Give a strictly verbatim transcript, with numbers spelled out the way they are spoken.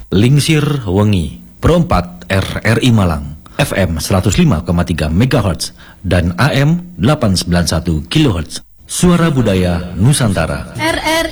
Lingsir Wengi, Perempat R R I Malang, F M seratus lima koma tiga megahertz dan A M delapan ratus sembilan puluh satu kilohertz. Suara Budaya Nusantara. R R